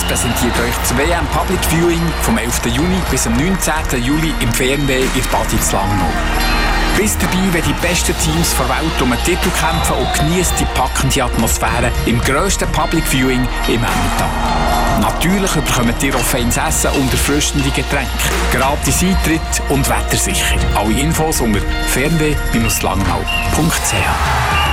präsentiert euch das WM Public Viewing vom 11. Juni bis am 19. Juli im Fernweh in Baditz Langnau. Bist dabei, wenn die besten Teams der Welt um einen Titel kämpfen und genießt die packende Atmosphäre im grössten Public Viewing im Emmental. Natürlich bekommt ihr auch feines Essen und erfrischende Getränke, gratis Eintritt und wettersicher. Alle Infos unter fernweh-langnau.ch.